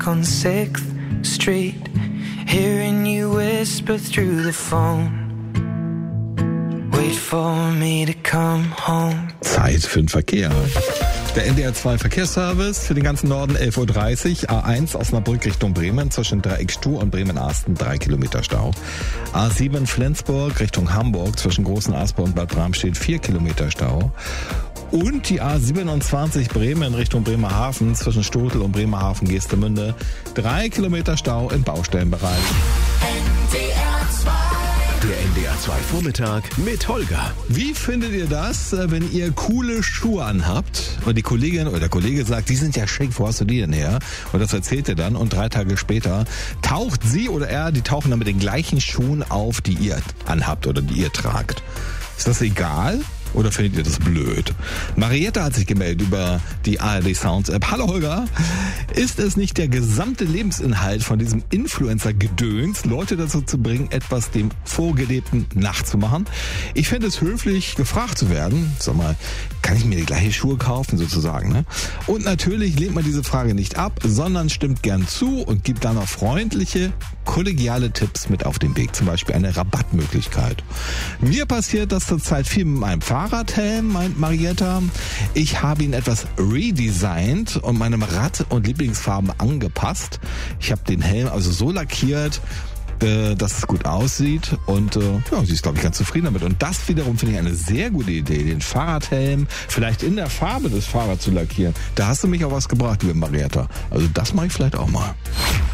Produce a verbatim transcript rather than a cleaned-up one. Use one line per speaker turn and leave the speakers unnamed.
on sixth Street, hearing you whisper through the phone. Wait for me to come home.
Zeit für den Verkehr. Der N D R zwei Verkehrsservice für den ganzen Norden elf Uhr dreißig, A eins Osnabrück Richtung Bremen zwischen Dreieckstuhl und Bremen-Arsten drei Kilometer Stau. A sieben Flensburg Richtung Hamburg zwischen Großen Asper und Bad Bramstedt vier Kilometer Stau. Und die A siebenundzwanzig Bremen Richtung Bremerhaven zwischen Stotel und Bremerhaven-Geestemünde drei Kilometer Stau im Baustellenbereich.
Der N D R zwei Vormittag mit Holger.
Wie findet ihr das, wenn ihr coole Schuhe anhabt und die Kollegin oder der Kollege sagt, die sind ja schick, wo hast du die denn her? Und das erzählt ihr dann und drei Tage später taucht sie oder er, die tauchen dann mit den gleichen Schuhen auf, die ihr anhabt oder die ihr tragt. Ist das egal? Oder findet ihr das blöd? Marietta hat sich gemeldet über die A R D Sounds App. Hallo Holger, ist es nicht der gesamte Lebensinhalt von diesem Influencer-Gedöns, Leute dazu zu bringen, etwas dem Vorgelebten nachzumachen? Ich fände es höflich, gefragt zu werden. Sag mal, kann ich mir die gleichen Schuhe kaufen sozusagen? Ne? Und natürlich lehnt man diese Frage nicht ab, sondern stimmt gern zu und gibt dann noch freundliche, kollegiale Tipps mit auf den Weg. Zum Beispiel eine Rabattmöglichkeit. Mir passiert das zurzeit viel mit meinem Fahrradhelm, meint Marietta. Ich habe ihn etwas redesigned und meinem Rad- und Lieblingsfarben angepasst. Ich habe den Helm also so lackiert, äh, dass es gut aussieht und äh, ja, sie ist, glaube ich, ganz zufrieden damit. Und das wiederum finde ich eine sehr gute Idee, den Fahrradhelm vielleicht in der Farbe des Fahrrads zu lackieren. Da hast du mich auch was gebracht, liebe Marietta. Also das mache ich vielleicht auch mal.